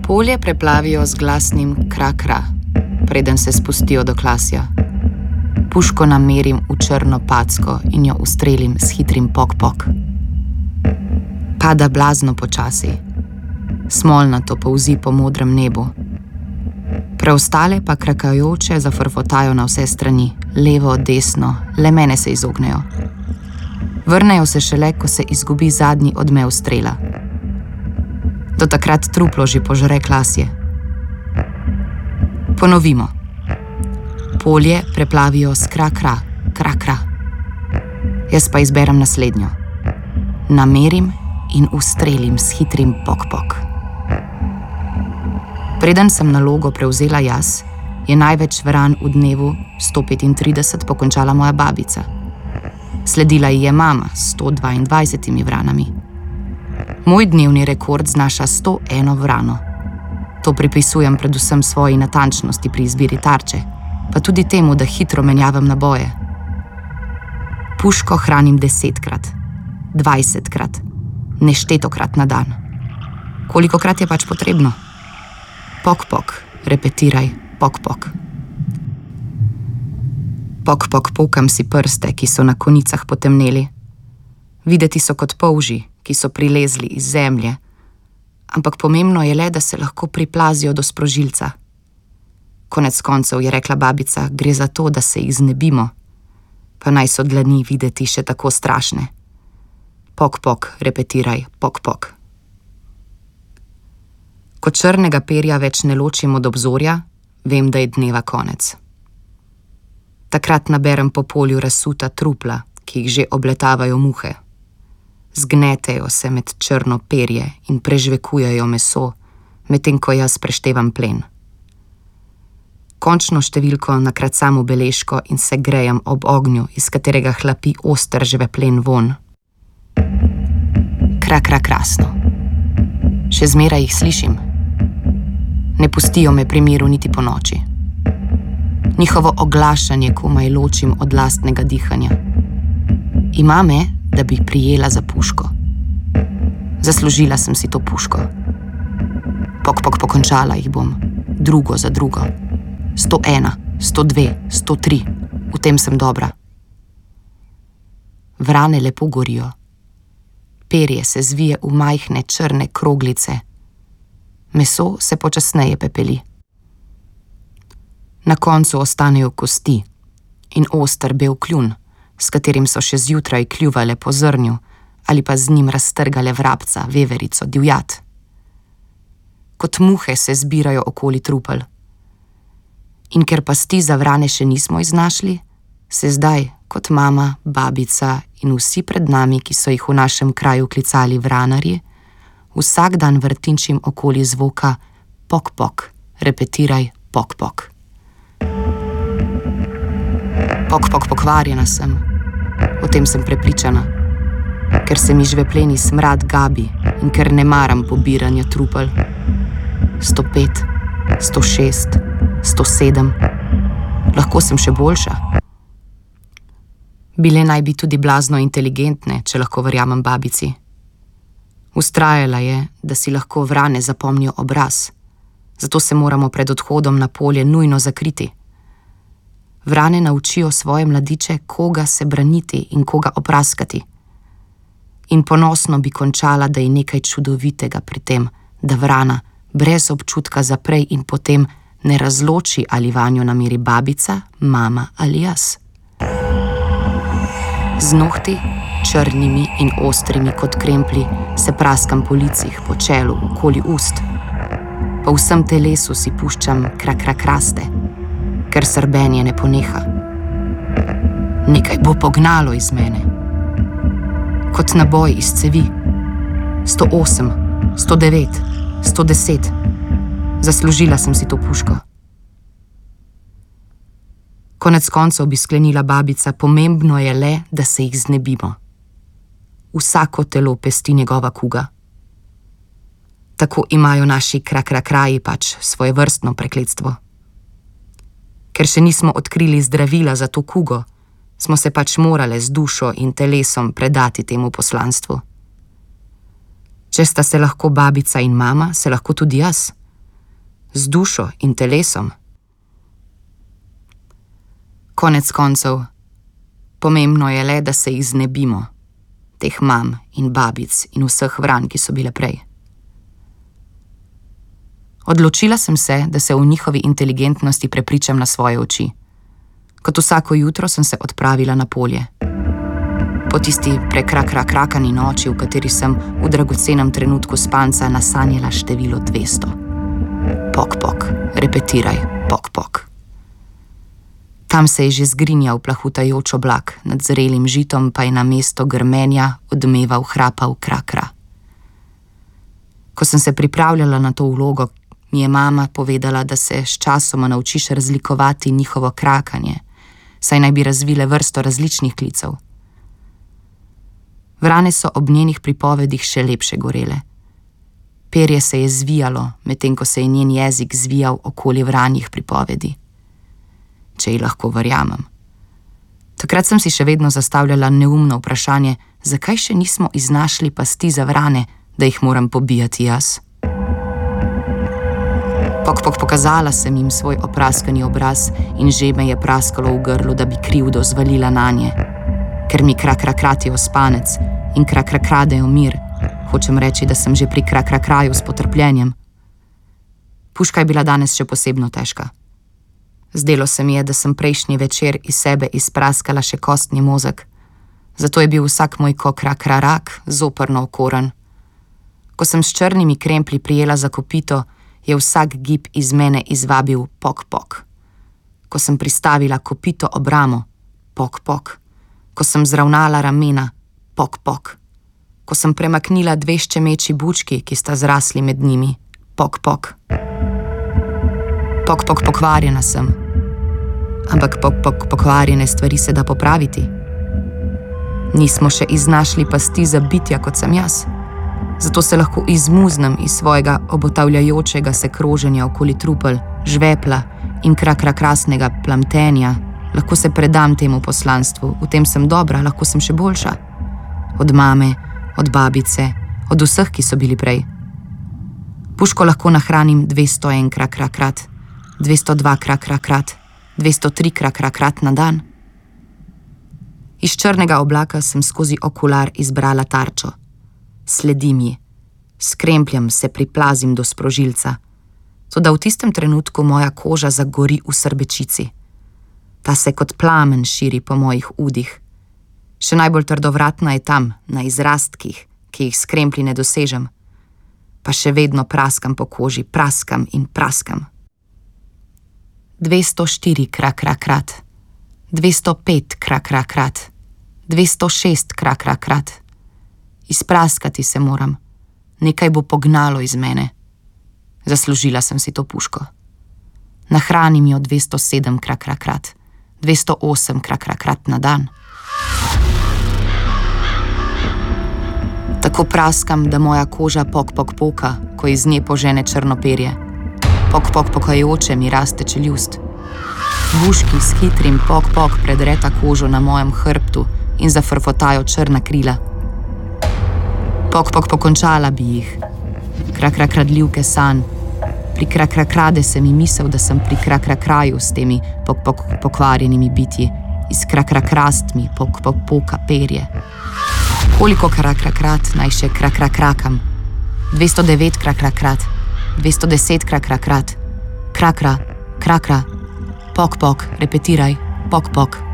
Polje preplavijo z glasnim kra-kra, preden se spustijo do klasja. Puško namerim v črno packo in jo ustrelim s hitrim pok-pok. Pada blazno počasi, smolnato polzi po modrem nebu. Preostale pa krakajoče zafrfotajo na vse strani, levo, desno, le mene se izognejo. Vrnejo se šele, ko se izgubi zadnji odmev strela. Do takrat truplo že požre klasje. Ponovimo. Polje preplavijo s kra-kra, kra-kra. Jaz pa izberem naslednjo. Namerim in ustrelim s hitrim pok-pok. Preden sem nalogo prevzela jaz, je največ vran v dnevu 135 pokončala moja babica. Sledila ji je mama s 122 vranami. Moj dnevni rekord znaša 101 vrano. To pripisujem predvsem svoji natančnosti pri izbiri tarče, pa tudi temu, da hitro menjavam naboje. Puško hranim 10-krat, 20-krat, neštetokrat na dan. Kolikokrat je pač potrebno? Pok-pok, repetiraj, pok-pok. Pok-pok pokam si prste, ki so na konicah potemneli. Videti so kot polži, ki so prilezli iz zemlje, ampak pomembno je le, da se lahko priplazijo do sprožilca. Konec koncev je rekla babica, gre za to, da se jih znebimo, pa naj so dlani videti še tako strašne. Pok-pok, repetiraj, pok-pok. Ko črnega perja več ne ločim od obzorja, vem, da je dneva konec. Takrat naberem po polju razsuta trupla, ki jih že obletavajo muhe. Zgnetejo se med črno perje in prežvekujejo meso, medtem ko jaz preštevam plen. Končno številko nakracam v beležko in se grejem ob ognju, iz katerega hlapi oster žveplen von. Kra-kra krasno. Še zmeraj jih slišim. Ne pustijo me pri miru niti po noči. Njihovo oglašanje komaj ločim od lastnega dihanja. Ima me, da bi prijela za puško. Zaslužila sem si to puško. Pok-pok pokončala jih bom, drugo za drugo. 101, 102, 103, v tem sem dobra. Vrane lepo gorijo. Perje se zvije v majhne črne kroglice. Meso se počasneje pepeli. Na koncu ostanejo kosti in oster bel kljun, s katerim so še zjutraj kljuvale po zrnju ali pa z njim raztrgale vrabca, veverico, divjad. Kot muhe se zbirajo okoli trupel. In ker pasti za vrane še nismo iznašli, se zdaj, kot mama, babica in vsi pred nami, ki so jih v našem kraju klicali vranarji, vsak dan vrtinčim okoli zvoka pok-pok, repetiraj pok-pok. Pok-pok pokvarjena sem, o tem sem prepričana, ker se mi žvepleni smrad gabi in ker ne maram pobiranja trupel. 105, 106, 107, lahko sem še boljša. Bile naj bi tudi blazno inteligentne, če lahko verjamem babici. Vztrajala je, da si lahko vrane zapomnijo obraz, zato se moramo pred odhodom na polje nujno zakriti. Vrane naučijo svoje mladiče, koga se braniti in koga opraskati. In ponosno bi končala, da je nekaj čudovitega pri tem, da vrana brez občutka za prej in potem ne razloči, ali vanjo nameri babica, mama ali jaz. Z nohti, črnimi in ostrimi kot kremplji, se praskam po licih, po čelu, okoli ust. Po vsem telesu si puščam kra-kra-kraste, ker srbenje ne poneha. Nekaj bo pognalo iz mene. Kot naboj iz cevi. 108, 109, 110. Zaslužila sem si to puško. Konec koncev bi sklenila babica, pomembno je le, da se jih znebimo. Vsako telo pesti njegova kuga. Tako imajo naši kra-kra-kraji pač svojevrstno prekletstvo. Ker še nismo odkrili zdravila za to kugo, smo se pač morale z dušo in telesom predati temu poslanstvu. Če sta se lahko babica in mama, se lahko tudi jaz. z dušo in telesom. Konec koncev, pomembno je le, da se jih znebimo, teh mam in babic in vseh vran, ki so bile prej. Odločila sem se, da se v njihovi inteligentnosti prepričam na svoje oči. Kot vsako jutro sem se odpravila na polje. Po tisti prekrakrakrakani noči, v kateri sem v dragocenem trenutku spanca nasanjala število 200. Pok, pok, repetiraj, pok, pok. Tam se je že zgrinjal plahutajoč oblak, nad zrelim žitom pa je na mesto grmenja odmeval hrapav krakra. Ko sem se pripravljala na to vlogo, mi je mama povedala, da se s časoma naučiš razlikovati njihovo krakanje, saj naj bi razvile vrsto različnih klicev. Vrane so ob njenih pripovedih še lepše gorele. Perje se je zvijalo, medtem ko se je njen jezik zvijal okoli vranjih pripovedi. Če ji lahko verjamem. Takrat sem si še vedno zastavljala neumno vprašanje, zakaj še nismo iznašli pasti za vrane, da jih moram pobijati jaz. Pok, pok, pokazala sem jim svoj opraskani obraz in že me je praskalo v grlu, da bi krivdo zvalila nanje. Ker mi krakrakrati je ospanec in krakrakradejo mir, hočem reči, da sem že pri krakrakraju s potrpljenjem. Puška je bila danes še posebno težka. Zdelo se mi je, da sem prejšnji večer iz sebe izpraskala še kostni mozek, zato je bil vsak moj kokrakrarak zoprno okoren. Ko sem s črnimi kremplji prijela za kopito, je vsak gib iz mene izvabil pok, pok. Ko sem pristavila kopito ob ramo, pok, pok. Ko sem zravnala ramena, pok, pok. Ko sem premaknila 2 ščemeči bučki, ki sta zrasli med njimi, pok, pok. Pok, pok, pokvarjena sem. Ampak pok, pok, pokvarjene stvari se da popraviti. Nismo še iznašli pasti za bitja, kot sem jaz. Zato se lahko izmuznem iz svojega obotavljajočega se kroženja okoli trupel, žvepla in krakrakrasnega plamtenja. Lahko se predam temu poslanstvu, v tem sem dobra, lahko sem še boljša. Od mame, od babice, od vseh, ki so bili prej. Puško lahko nahranim 201 krakrakrat, 202 krakrakrat, 203 krakrakrat na dan. Iz črnega oblaka sem skozi okular izbrala tarčo. Sledim ji, s krempljem se priplazim do sprožilca, toda v tistem trenutku moja koža zagori v srbečici. Ta se kot plamen širi po mojih udih. Še najbolj trdovratna je tam, na izrastkih, ki jih s kremplji ne dosežem. Pa še vedno praskam po koži, praskam in praskam. 204 krakrakrat, 205 krakrakrat, 206 krakrakrat. Izpraskati se moram. Nekaj bo pognalo iz mene. Zaslužila sem si to puško. Nahranim jo 207 krakrakrat, 208 krakrakrat na dan. Tako praskam, da moja koža pok, pok, poka, ko iz nje požene črno perje. Pok, pok, pokajoče mi raste čeljust. Buški s hitrim pok, pok predreta kožo na mojem hrbtu in zafrfotajo črna krila. Pok, pok, pokončala bi jih. Krakrakradljivke sanj. Pri krakrakrade se mi misel, da sem pri krakrakraju s temi pok, pok, pokvarjenimi bitji, iz krakrakrastmi pok, pok, poka perje. Koliko krakrakrat naj še krakrakrakam? 209 krakrakrat, 210 krakrakrat. Krakra, krakra, pok, pok, repetiraj, pok, pok.